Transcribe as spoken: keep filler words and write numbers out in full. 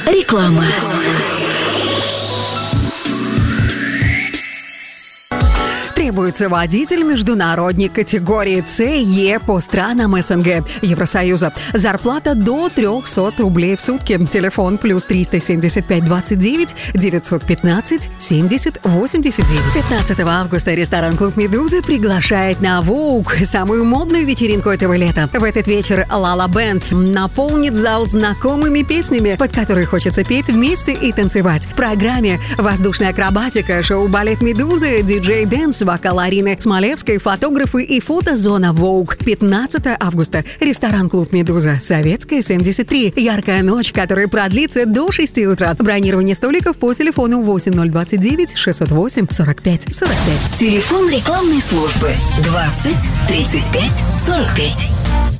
Реклама. Требуется водитель-международник категории С и Е по странам СНГ, Евросоюза. Зарплата до триста рублей в сутки. Телефон плюс триста семьдесят пять двадцать девять девятьсот пятнадцать семьдесят восемьдесят девять. пятнадцатого августа ресторан-клуб «Медуза» приглашает на Vogue, самую модную вечеринку этого лета. В этот вечер Лала Бэнд наполнит зал знакомыми песнями, под которые хочется петь вместе и танцевать. В программе воздушная акробатика, шоу-балет «Медузы», диджей Дэнс, вокал Арины Смолевской, фотографы и фотозона Vogue. пятнадцатого августа. Ресторан-клуб «Медуза», Советская, семьдесят три. Яркая ночь, которая продлится до шести утра. Бронирование столиков по телефону восемь ноль двадцать девять шестьсот восемь сорок пять сорок пять. Телефон рекламной службы двадцать тридцать пять сорок пять.